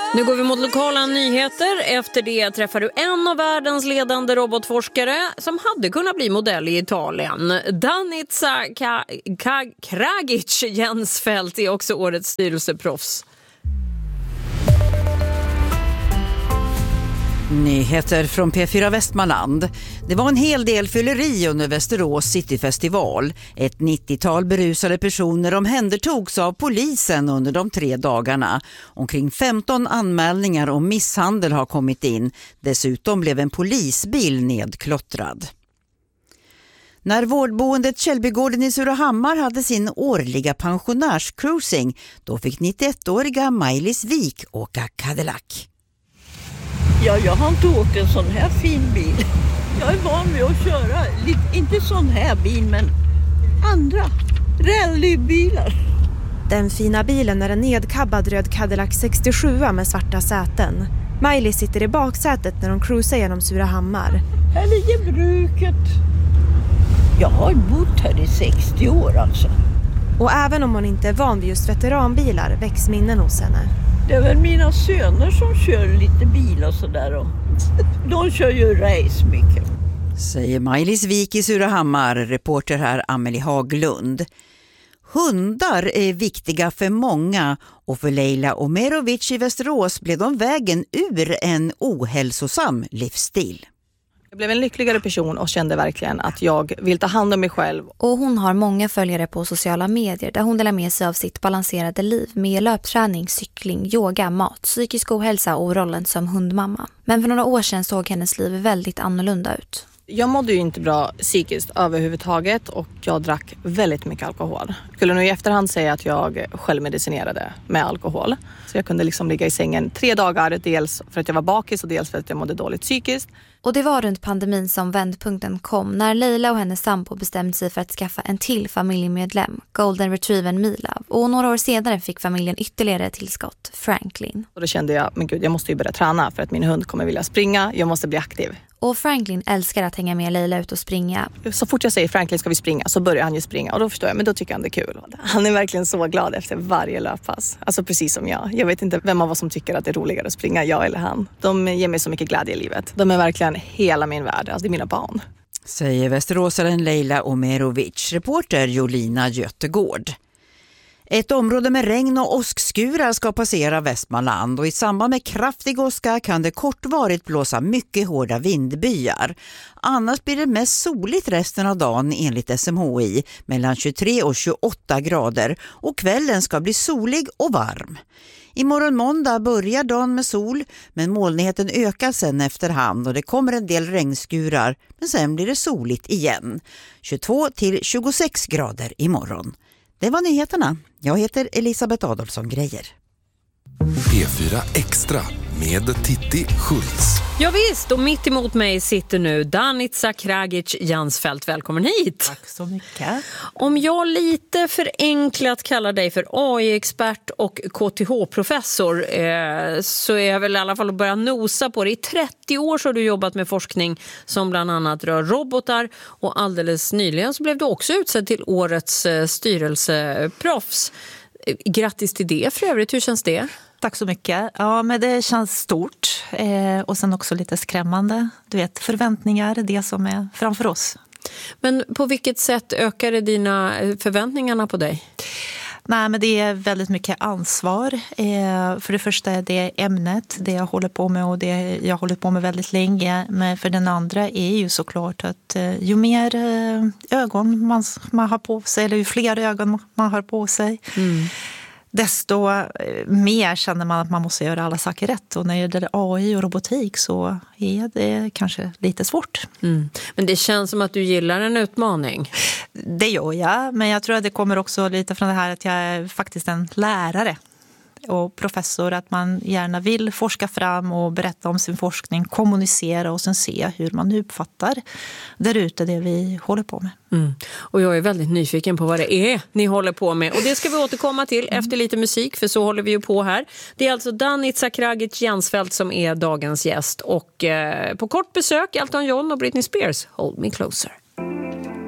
Nu går vi mot lokala nyheter. Efter det träffar du en av världens ledande robotforskare som hade kunnat bli modell i Italien. Danica Kragic Jensfeldt är också årets styrelseproffs. Nyheter från P4 Västmanland. Det var en hel del fylleri under Västerås Cityfestival. Ett 90-tal berusade personer omhändertogs av polisen under de 3 dagarna. Omkring 15 anmälningar om misshandel har kommit in. Dessutom blev en polisbil nedklottrad. När vårdboendet Källbygården i Surahammar hade sin årliga pensionärscruising, då fick 91-åriga Maj-Lis Wik åka Cadillac. Ja, jag har inte åkt en sån här fin bil. Jag är van vid att köra, inte sån här bil, men andra rallybilar. Den fina bilen är en nedkabbad röd Cadillac 67 med svarta säten. Maj-Lis sitter i baksätet när de cruisar genom Surahammar. Här ligger bruket. Jag har bott här i 60 år alltså. Och även om hon inte är van vid just veteranbilar väcks minnen hos henne. Det är väl mina söner som kör lite bil och sådär. Och de kör ju race mycket. Säger Maj-Lis Wik i Surahammar, reporter här Amelie Haglund. Hundar är viktiga för många och för Leila Omerovic i Västerås blev de vägen ur en ohälsosam livsstil. Jag blev en lyckligare person och kände verkligen att jag vill ta hand om mig själv. Och hon har många följare på sociala medier där hon delar med sig av sitt balanserade liv med löpträning, cykling, yoga, mat, psykisk ohälsa och rollen som hundmamma. Men för några år sedan såg hennes liv väldigt annorlunda ut. Jag mådde ju inte bra psykiskt överhuvudtaget och jag drack väldigt mycket alkohol. Jag skulle nu i efterhand säga att jag självmedicinerade med alkohol. Så jag kunde liksom ligga i sängen 3 dagar, dels för att jag var bakis och dels för att jag mådde dåligt psykiskt. Och det var runt pandemin som vändpunkten kom när Leila och hennes sambo bestämde sig för att skaffa en till familjemedlem, Golden Retriever Mila. Och några år senare fick familjen ytterligare ett tillskott, Franklin. Och då kände jag, men gud, jag måste ju börja träna för att min hund kommer vilja springa. Jag måste bli aktiv. Och Franklin älskar att hänga med Leila ut och springa. Så fort jag säger Franklin ska vi springa så börjar han ju springa. Och då förstår jag, men då tycker han det är kul. Han är verkligen så glad efter varje löppass. Alltså precis som jag. Jag vet inte vem av oss som tycker att det är roligare att springa, jag eller han. De ger mig så mycket glädje i livet. De är verkligen hela min värld. Alltså det är mina barn. Säger västeråsaren Leila Omerovic, reporter Jolina Göttegård. Ett område med regn och åskskurar ska passera Västmanland och i samband med kraftig åska kan det kortvarigt blåsa mycket hårda vindbyar. Annars blir det mest soligt resten av dagen enligt SMHI mellan 23 och 28 grader och kvällen ska bli solig och varm. Imorgon måndag börjar dagen med sol men molnigheten ökar sen efterhand och det kommer en del regnskurar men sen blir det soligt igen. 22 till 26 grader imorgon. Det var nyheterna. Jag heter Elisabeth Adolfsson Grejer. P4 Extra med Titti Schultz. Ja visst, och mitt emot mig sitter nu Danica Kragic Jensfeldt. Välkommen hit. Tack så mycket. Om jag lite förenklat kallar dig för AI-expert och KTH-professor så är jag väl i alla fall att börja nosa på det. I 30 år så har du jobbat med forskning som bland annat rör robotar och alldeles nyligen så blev du också utsedd till årets styrelseproffs. Grattis till det för övrigt, hur känns det? Tack så mycket. Ja, men det känns stort och sen också lite skrämmande. Du vet, förväntningar, det som är framför oss. Men på vilket sätt ökar det dina förväntningarna på dig? Nej, men det är väldigt mycket ansvar. För det första är det ämnet, det jag håller på med och det jag håller på med väldigt länge. Men för den andra är ju såklart att ju mer ögon man har på sig, eller ju fler ögon man har på sig, desto mer känner man att man måste göra alla saker rätt. Och när det gäller AI och robotik så är det kanske lite svårt. Men det känns som att du gillar en utmaning. Det gör jag, men jag tror att det kommer också lite från det här att jag är faktiskt en lärare och professor, att man gärna vill forska fram och berätta om sin forskning, kommunicera och sen se hur man uppfattar där ute det vi håller på med. Och jag är väldigt nyfiken på vad det är ni håller på med och det ska vi återkomma till efter lite musik, för så håller vi ju på här. Det är alltså Danica Kragic Jensfeldt som är dagens gäst och på kort besök Elton John och Britney Spears, Hold Me Closer.